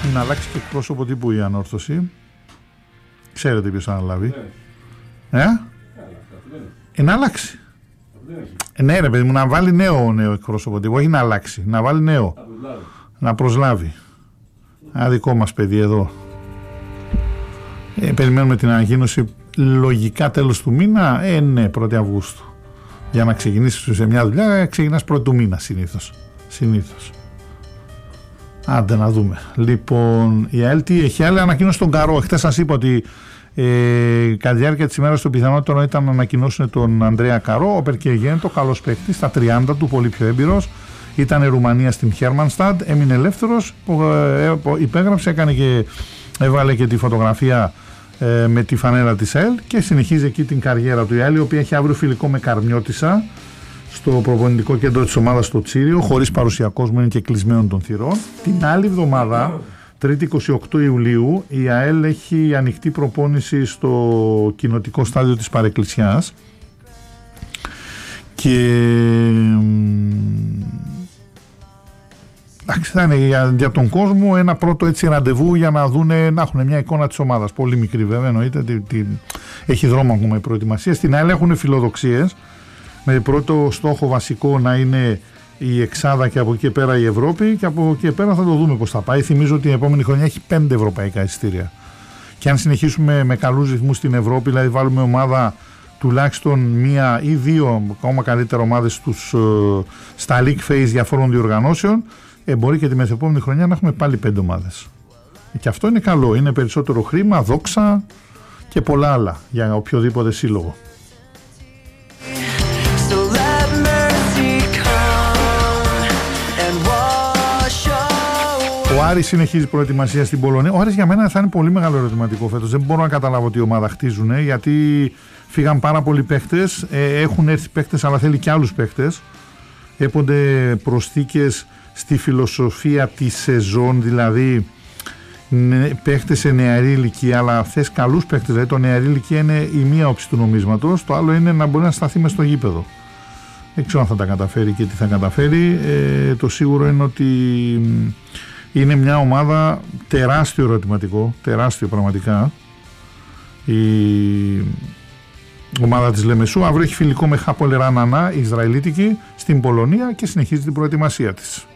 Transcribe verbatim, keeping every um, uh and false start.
να αλλάξει και εκπρόσωπο τύπου η ανόρθωση. Ξέρετε ποιος θα αναλάβει. Ναι. Ε? Ε, να αλλάξει. Ε, ναι ρε παιδί μου, να βάλει νέο, νέο εκπρόσωπο τύπου. Όχι να αλλάξει, να βάλει νέο. Να προσλάβει. Ένα δικό μας παιδί εδώ. Ε, περιμένουμε την ανακοίνωση λογικά τέλος του μήνα. Ε, ναι, πρώτη Αυγούστου. Για να ξεκινήσεις σε μια δουλειά, ξεκινάς πρώτη του μήνα συνήθως. Συνήθως. Άντε να δούμε. Λοιπόν, η ΑΕΛ τι έχει άλλη ανακοίνωση τον Καρό. Χθες σας είπα ότι ε, κατά τη διάρκεια της ημέρας το πιθανότερο ήταν να ανακοινώσουν τον Ανδρέα Καρό. Ο Περκεργέντο, καλός παίκτης, στα τριάντα του, πολύ πιο έμπειρος. Ήταν Ρουμανία στην Χέρμανσταντ, έμεινε ελεύθερος, υπέγραψε, έκανε και, έβαλε και τη φωτογραφία ε, με τη φανέλα της ΑΕΛ και συνεχίζει εκεί την καριέρα του. Η ΑΕΛ, η οποία έχει αύριο φιλικό με Καρμιώτισσα στο προπονητικό κέντρο της ομάδας στο Τσίριο, χωρίς παρουσία κόσμου, είναι και κλεισμένων των θυρών. Την άλλη εβδομάδα, Τρίτη είκοσι οκτώ Ιουλίου, η ΑΕΛ έχει ανοιχτή προπόνηση στο κοινοτικό στάδιο της Παρεκκλησιάς και εντάξει, θα είναι για, για τον κόσμο ένα πρώτο έτσι ραντεβού για να δούνε, να έχουν μια εικόνα της ομάδας. Πολύ μικρή βέβαια, εννοείται, τη, τη, έχει δρόμο ακόμα η προετοιμασία. Στην ΑΕΛ έχουν φιλοδοξίες, με πρώτο στόχο βασικό να είναι η εξάδα και από εκεί πέρα η Ευρώπη, και από εκεί πέρα θα το δούμε πώς θα πάει. Θυμίζω ότι η επόμενη χρονιά έχει πέντε ευρωπαϊκά εισιτήρια. Και αν συνεχίσουμε με καλούς ρυθμούς στην Ευρώπη, δηλαδή βάλουμε ομάδα τουλάχιστον μία ή δύο ακόμα καλύτερα ομάδες στους, στα league phase διαφόρων διοργανώσεων, ε, μπορεί και τη μεθεπόμενη χρονιά να έχουμε πάλι πέντε ομάδες. Και αυτό είναι καλό. Είναι περισσότερο χρήμα, δόξα και πολλά άλλα για οποιοδήποτε σύλλογο. Ο Άρης συνεχίζει προετοιμασία στην Πολωνία. Ο Άρης για μένα θα είναι πολύ μεγάλο ερωτηματικό φέτος. Δεν μπορώ να καταλάβω τι ομάδα χτίζουν, γιατί φύγαν πάρα πολλοί παίχτες. Ε, έχουν έρθει παίχτες, αλλά θέλει και άλλους παίχτες. Έπονται προσθήκες στη φιλοσοφία της σεζόν, δηλαδή παίχτες σε νεαρή ηλικία, αλλά θες καλούς παίχτες. Δηλαδή το νεαρή ηλικία είναι η μία όψη του νομίσματος, το άλλο είναι να μπορεί να σταθεί μες στο γήπεδο. Δεν ξέρω αν θα τα καταφέρει και τι θα καταφέρει. Ε, το σίγουρο είναι ότι είναι μια ομάδα τεράστιο ερωτηματικό, τεράστιο πραγματικά. Η ομάδα της Λεμεσού αύριο έχει φιλικό με Χάπολε Ράνανα, Ισραηλίτικη, στην Πολωνία, και συνεχίζει την προετοιμασία της.